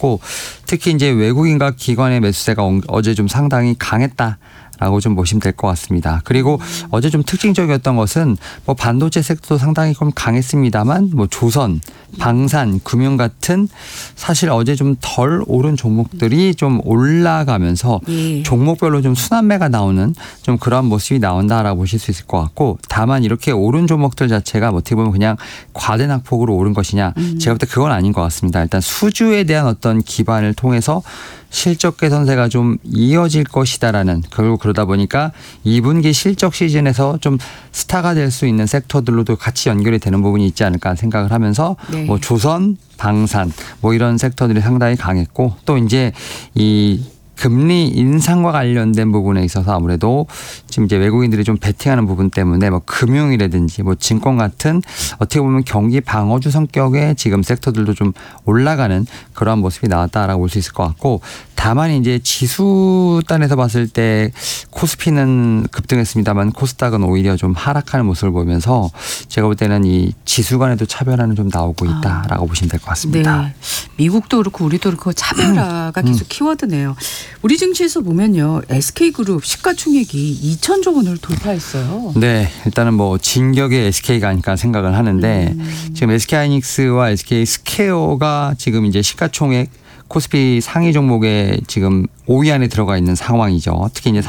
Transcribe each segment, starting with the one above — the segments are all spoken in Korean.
같고 특히 이제 외국인과 기관의 매수세가 어제 좀 상당히 강했다. 라고 좀 보시면 될 것 같습니다. 그리고 어제 좀 특징적이었던 것은 뭐 반도체 섹터도 상당히 좀 강했습니다만 뭐 조선, 방산, 금융 같은 사실 어제 좀 덜 오른 종목들이 좀 올라가면서 종목별로 좀 순환매가 나오는 좀 그런 모습이 나온다라고 보실 수 있을 것 같고 다만 이렇게 오른 종목들 자체가 어떻게 보면 그냥 과대 낙폭으로 오른 것이냐 제가 볼 때 그건 아닌 것 같습니다. 일단 수주에 대한 어떤 기반을 통해서 실적 개선세가 좀 이어질 것이다라는 결국 그러다 보니까 2분기 실적 시즌에서 좀 스타가 될 수 있는 섹터들로도 같이 연결이 되는 부분이 있지 않을까 생각을 하면서 뭐 조선, 방산 뭐 이런 섹터들이 상당히 강했고 또 이제 이 금리 인상과 관련된 부분에 있어서 아무래도 지금 이제 외국인들이 좀 베팅하는 부분 때문에 뭐 금융이라든지 뭐 증권 같은 어떻게 보면 경기 방어주 성격의 지금 섹터들도 좀 올라가는 그러한 모습이 나왔다라고 볼 수 있을 것 같고 다만 이제 지수 단에서 봤을 때 코스피는 급등했습니다만 코스닥은 오히려 좀 하락하는 모습을 보이면서 제가 볼 때는 이 지수 간에도 차별화는 좀 나오고 있다라고 보시면 될 것 같습니다. 네. 미국도 그렇고 우리도 그렇고 차별화가 계속 키워드네요. 우리 증시에서 보면요. SK그룹 시가총액이 2천조 원을 돌파했어요. 네. 일단은 뭐 진격의 SK가 아닐까 생각을 하는데 지금 SK하이닉스와 SK스퀘어가 지금 이제 시가총액 코스피 상위 종목에 지금 5위 안에 들어가 있는 상황이죠. 특히 이제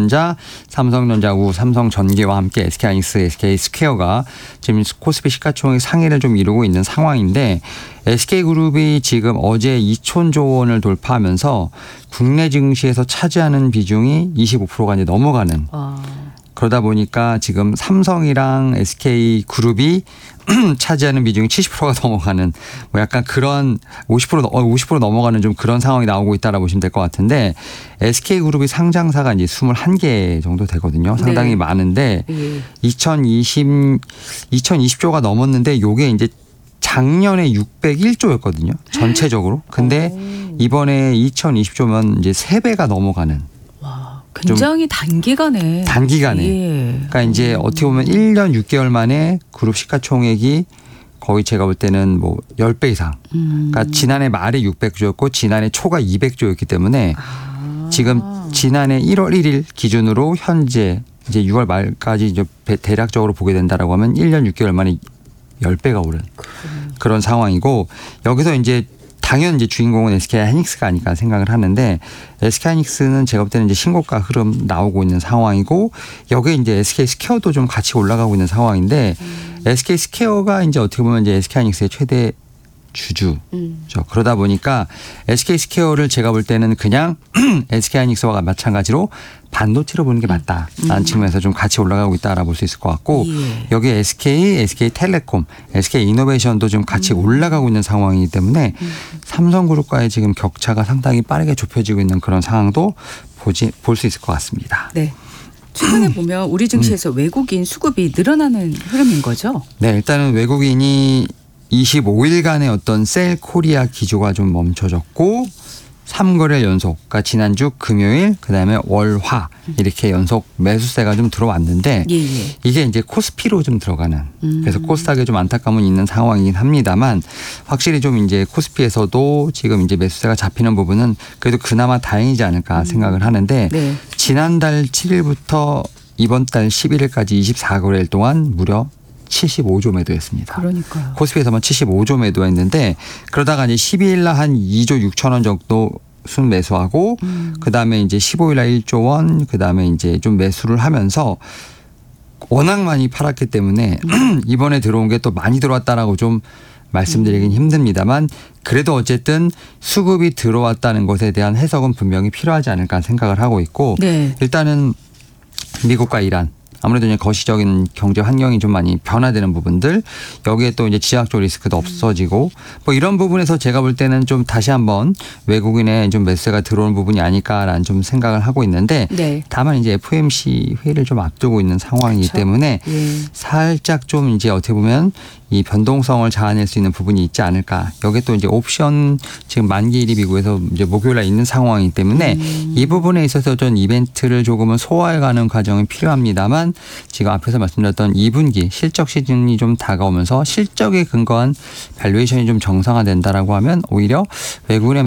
삼성전자우, 삼성전기와 함께 SK하이닉스, SK스퀘어가 지금 코스피 시가총액 상위를 좀 이루고 있는 상황인데 SK그룹이 지금 어제 2천조 원을 돌파하면서 국내 증시에서 차지하는 비중이 25%가 이제 넘어가는 그러다 보니까 지금 삼성이랑 SK그룹이 차지하는 비중이 70%가 넘어가는 뭐 약간 그런 50% 넘어가는 좀 그런 상황이 나오고 있다라고 보시면 될 것 같은데 SK그룹이 상장사가 이제 21개 정도 되거든요. 상당히 많은데 2020조가 넘었는데 이게 이제 작년에 601조였거든요. 전체적으로. 근데 이번에 2020조면 이제 3배가 넘어가는. 굉장히 단기간에. 그러니까 이제 어떻게 보면 1년 6개월 만에 그룹 시가총액이 거의 제가 볼 때는 뭐 10배 이상. 그러니까 지난해 말에 600조였고 지난해 초가 200조였기 때문에 지금 지난해 1월 1일 기준으로 현재 이제 6월 말까지 이제 대략적으로 보게 된다라고 하면 1년 6개월 만에 10배가 오른 그런 상황이고 여기서 이제 당연 이제 주인공은 SK하이닉스가 아닐까 생각을 하는데 SK하이닉스는 제가 볼 때는 이제 신고가 흐름 나오고 있는 상황이고 여기에 이제 SK스퀘어도 좀 같이 올라가고 있는 상황인데 SK스퀘어가 이제 어떻게 보면 이제 SK하이닉스의 최대 주주. 그러다 보니까 SK스퀘어를 제가 볼 때는 그냥 SK하이닉스와 마찬가지로 반도체로 보는 게 맞다라는 측면에서 좀 같이 올라가고 있다라고 볼 수 있을 것 같고 여기에 SK텔레콤, SK이노베이션도 좀 같이 올라가고 있는 상황이기 때문에 삼성그룹과의 지금 격차가 상당히 빠르게 좁혀지고 있는 그런 상황도 볼 수 있을 것 같습니다. 네. 최근에 보면 우리 증시에서 외국인 수급이 늘어나는 흐름인 거죠? 네. 일단은 외국인이 25일간의 어떤 셀 코리아 기조가 좀 멈춰졌고 3거래일 연속, 그러니까 지난주 금요일, 그다음에 월화 이렇게 연속 매수세가 좀 들어왔는데 이게 이제 코스피로 좀 들어가는 그래서 코스닥에 좀 안타까움은 있는 상황이긴 합니다만 확실히 좀 이제 코스피에서도 지금 이제 매수세가 잡히는 부분은 그래도 그나마 다행이지 않을까 생각을 하는데 지난달 7일부터 이번 달 11일까지 24거래일 동안 무려 75조 매도했습니다. 그러니까요. 코스피에서만 75조 매도했는데 그러다가 이제 12일 날 한 2조 6천 원 정도 순 매수하고 그다음에 이제 15일 날 1조 원 그다음에 이제 좀 매수를 하면서 워낙 많이 팔았기 때문에 이번에 들어온 게 또 많이 들어왔다라고 좀 말씀드리긴 힘듭니다만 그래도 어쨌든 수급이 들어왔다는 것에 대한 해석은 분명히 필요하지 않을까 생각을 하고 있고 일단은 미국과 이란 아무래도 이제 거시적인 경제 환경이 좀 많이 변화되는 부분들 여기에 또 이제 지역적 리스크도 없어지고 뭐 이런 부분에서 제가 볼 때는 좀 다시 한번 외국인의 좀 매수세가 들어오는 부분이 아닐까라는 좀 생각을 하고 있는데 다만 이제 FOMC 회의를 좀 앞두고 있는 상황이기 때문에 살짝 좀 이제 어떻게 보면 이 변동성을 자아낼 수 있는 부분이 있지 않을까. 여기에 또 이제 옵션 지금 만기일이 미국에서 이제 목요일에 있는 상황이기 때문에 이 부분에 있어서 좀 이벤트를 조금은 소화해가는 과정이 필요합니다만 지금 앞에서 말씀드렸던 2분기 실적 시즌이 좀 다가오면서 실적에 근거한 밸류에이션이 좀 정상화된다라고 하면 오히려 외국인의